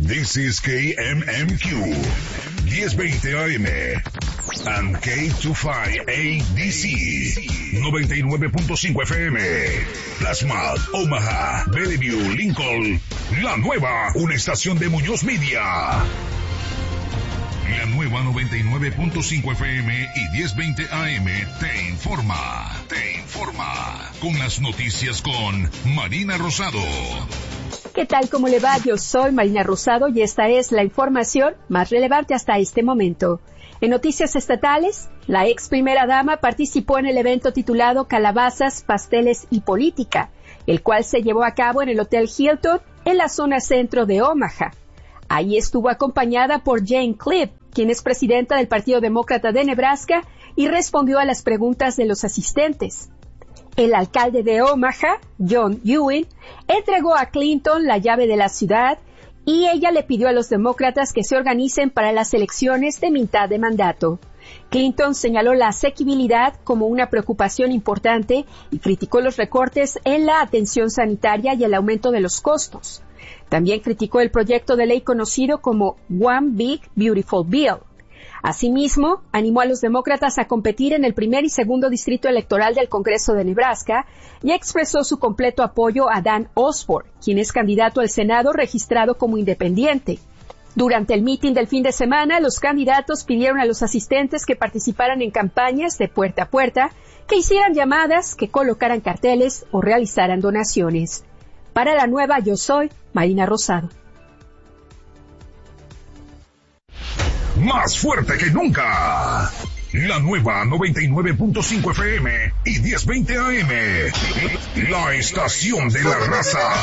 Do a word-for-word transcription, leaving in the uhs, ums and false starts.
This is K M M Q, diez veinte A M, and K veinticinco A D C, noventa y nueve punto cinco F M, Plasma, Omaha, Bellevue, Lincoln, La Nueva, una estación de Muñoz Media. La Nueva noventa y nueve punto cinco F M y diez veinte A M te informa, te informa, con las noticias con Marina Rosado. ¿Qué tal? ¿Cómo le va? Yo soy Marina Rosado y esta es la información más relevante hasta este momento. En noticias estatales, la ex primera dama participó en el evento titulado Calabazas, Pasteles y Política, el cual se llevó a cabo en el Hotel Hilton en la zona centro de Omaha. Ahí estuvo acompañada por Jane Clip, quien es presidenta del Partido Demócrata de Nebraska, y respondió a las preguntas de los asistentes. El alcalde de Omaha, John Ewing, entregó a Clinton la llave de la ciudad y ella le pidió a los demócratas que se organicen para las elecciones de mitad de mandato. Clinton señaló la asequibilidad como una preocupación importante y criticó los recortes en la atención sanitaria y el aumento de los costos. También criticó el proyecto de ley conocido como One Big Beautiful Bill. Asimismo, animó a los demócratas a competir en el primer y segundo distrito electoral del Congreso de Nebraska y expresó su completo apoyo a Dan Osborne, quien es candidato al Senado registrado como independiente. Durante el mitin del fin de semana, los candidatos pidieron a los asistentes que participaran en campañas de puerta a puerta, que hicieran llamadas, que colocaran carteles o realizaran donaciones. Para La Nueva, yo soy Marina Rosado. Más fuerte que nunca. La Nueva noventa y nueve punto cinco F M y diez veinte A M. La estación de la raza.